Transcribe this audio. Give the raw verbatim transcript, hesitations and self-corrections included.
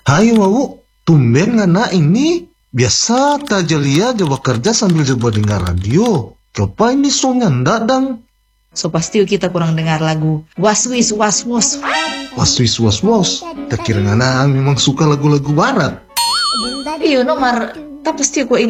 Hai Wawu, tumben ngana ini. Biasa Tajalia coba kerja sambil coba dengar radio. Coba ini soalnya ndak dang. So pasti kita kurang dengar lagu was-wis was-was. Was-wis was-was. Tak kira ngana memang suka lagu-lagu barat. Iyo nomor, tak pasti aku